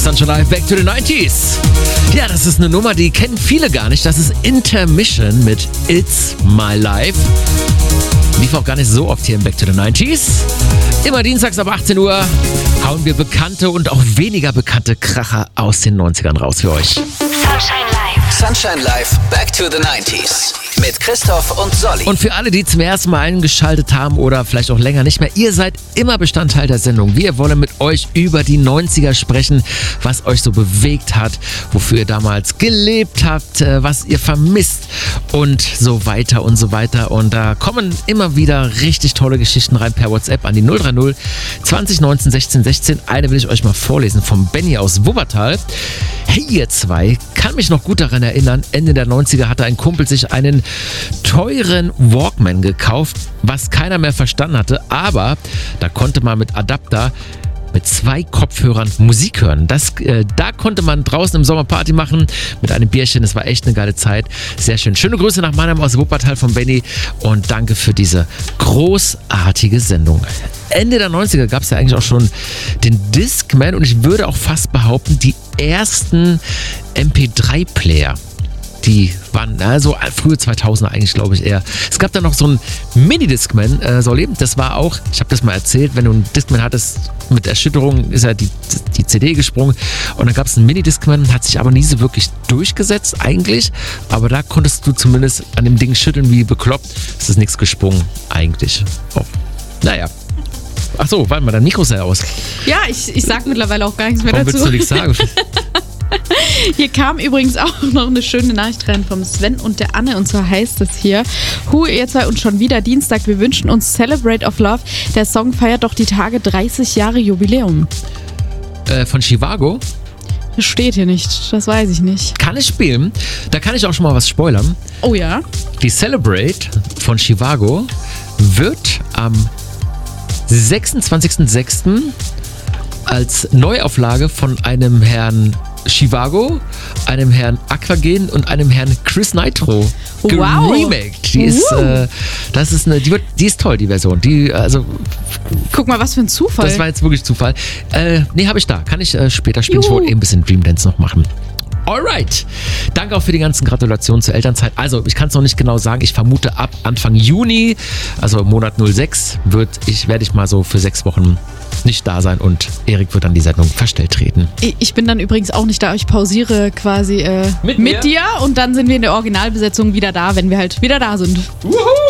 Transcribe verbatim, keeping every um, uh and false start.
Sunshine Live, Back to the nineties. Ja, das ist eine Nummer, die kennen viele gar nicht. Das ist Intermission mit It's My Life. Lief auch gar nicht so oft hier im Back to the nineties. Immer dienstags ab achtzehn Uhr hauen wir bekannte und auch weniger bekannte Kracher aus den neunzigern raus für euch. Sunshine Live. Sunshine Live, Back to the nineties. Mit Christoph und Solly. Und für alle, die zum ersten Mal eingeschaltet haben oder vielleicht auch länger nicht mehr, ihr seid immer Bestandteil der Sendung. Wir wollen mit euch über die neunziger sprechen, was euch so bewegt hat, wofür ihr damals gelebt habt, was ihr vermisst und so weiter und so weiter. Und da kommen immer wieder richtig tolle Geschichten rein per WhatsApp an die null drei null zwanzig neunzehn sechzehn sechzehn. Eine will ich euch mal vorlesen vom Benny aus Wuppertal. Hey ihr zwei, kann mich noch gut daran erinnern, Ende der neunziger hatte ein Kumpel sich einen teuren Walkman gekauft, was keiner mehr verstanden hatte, aber da konnte man mit Adapter mit zwei Kopfhörern Musik hören. Das, äh, da konnte man draußen im Sommer Party machen mit einem Bierchen. Das war echt eine geile Zeit. Sehr schön. Schöne Grüße nach Mannheim aus Wuppertal von Benny und danke für diese großartige Sendung. Ende der neunziger gab es ja eigentlich auch schon den Discman und ich würde auch fast behaupten, die ersten M P drei Player. Die waren na, so frühe zweitausender eigentlich, glaube ich, eher. Es gab da noch so einen Mini-Discman, äh, Solly. Das war auch, ich habe das mal erzählt, wenn du einen Discman hattest, mit Erschütterung ist ja die, die C D gesprungen. Und dann gab es einen Mini-Discman, hat sich aber nie so wirklich durchgesetzt eigentlich. Aber da konntest du zumindest an dem Ding schütteln wie bekloppt. Es ist nichts gesprungen eigentlich. Oh. Naja. Ach so, warte mal, dein Mikro ist ja aus. Ja, ich, ich sag mittlerweile auch gar nichts mehr Warum dazu. Willst du nichts sagen? Hier kam übrigens auch noch eine schöne Nachricht rein vom Sven und der Anne und so heißt es hier. Hu, ihr zwei und schon wieder Dienstag. Wir wünschen uns Celebrate of Love. Der Song feiert doch die Tage dreißig Jahre Jubiläum. Äh, von Chivago? Das steht hier nicht, das weiß ich nicht. Kann ich spielen? Da kann ich auch schon mal was spoilern. Oh ja? Die Celebrate von Chivago wird am sechsundzwanzigsten sechsten als Neuauflage von einem Herrn Chivago, einem Herrn Aquagen und einem Herrn Chris Nitro geremaked. Die ist, uh. äh, das ist eine, die, wird, die ist toll, die Version. Die, also, guck mal, was für ein Zufall. Das war jetzt wirklich Zufall. Äh, nee, habe ich da. Kann ich äh, später spielen. Juhu. Ich wollte eben ein bisschen Dream Dance noch machen. Alright. Danke auch für die ganzen Gratulationen zur Elternzeit. Also, ich kann es noch nicht genau sagen. Ich vermute, ab Anfang Juni, also im Monat null sechs, wird ich, werde ich mal so für sechs Wochen nicht da sein und Erik wird dann die Sendung verstellt treten. Ich bin dann übrigens auch nicht da. Ich pausiere quasi äh, mit, mit dir und dann sind wir in der Originalbesetzung wieder da, wenn wir halt wieder da sind. Wuhu!